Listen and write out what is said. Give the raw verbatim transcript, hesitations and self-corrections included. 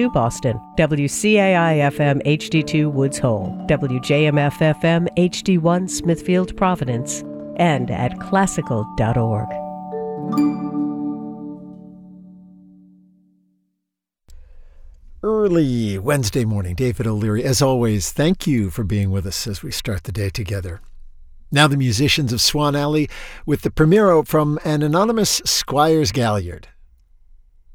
Boston, W C A I F M H D two Woods Hole, W J M F F M H D one Smithfield Providence, and at classical dot org. Early Wednesday morning, David O'Leary. As always, thank you for being with us as we start the day together. Now the musicians of Swan Alley with the Primero from an anonymous Squires Galliard.